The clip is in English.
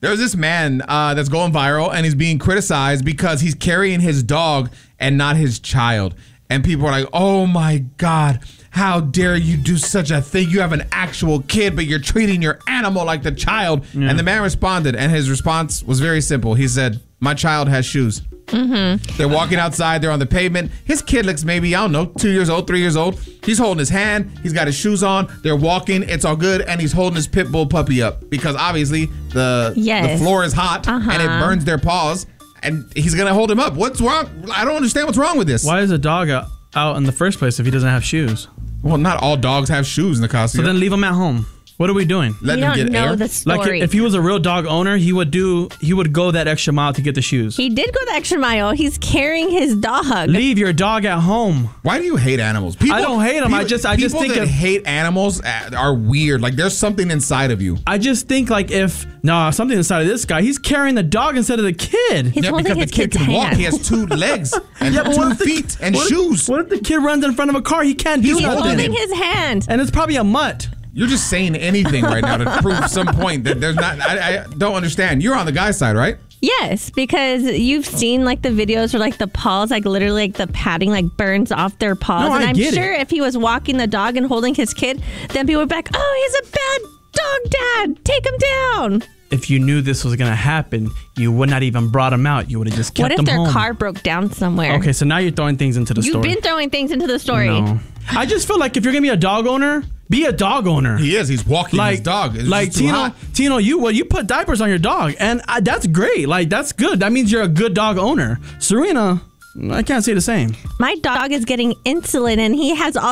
There's this man that's going viral, and he's being criticized because he's carrying his dog and not his child. And people are like, oh my God, how dare you do such a thing? You have an actual kid, but you're treating your animal like the child. Yeah. And the man responded, and his response was very simple. He said, my child has shoes. Mm-hmm. They're walking outside. They're on the pavement. His kid looks maybe, I don't know, 2 years old, 3 years old. He's holding his hand. He's got his shoes on. They're walking. It's all good. And he's holding his pit bull puppy up because obviously the floor is hot and it burns their paws. And he's going to hold him up. What's wrong? I don't understand what's wrong with this. Why is a dog out in the first place if he doesn't have shoes? Well, not all dogs have shoes, Nicasio. So then leave him at home. What are we doing? Let them get air? The story. Like if he was a real dog owner, he would go that extra mile to get the shoes. He did go the extra mile. He's carrying his dog. Leave your dog at home. Why do you hate animals? I don't hate them. I just think that hate animals are weird. Like there's something inside of you. I just think like something inside of this guy. He's carrying the dog instead of the kid. He's holding because the kid can walk. He has 2 legs and 2 feet and shoes. What if the kid runs in front of a car? He can't do nothing. He's holding his hand. And it's probably a mutt. You're just saying anything right now to prove some point that there's not. I don't understand. You're on the guy's side, right? Yes, because you've seen like the videos where like the paws, like literally like the padding like burns off their paws. No, and I'm sure it. If he was walking the dog and holding his kid, then people would be like, oh, he's a bad dog dad. Take him down. If you knew this was going to happen, you would not even brought him out. You would have just kept him home. What if their car broke down somewhere? Okay, so now you're throwing things into the story. You've been throwing things into the story. No. I just feel like if you're going to be a dog owner, be a dog owner. He is. He's walking his dog. It's like Tino, you put diapers on your dog, and that's great. Like that's good. That means you're a good dog owner. Serena, I can't say the same. My dog is getting insulin, and he has all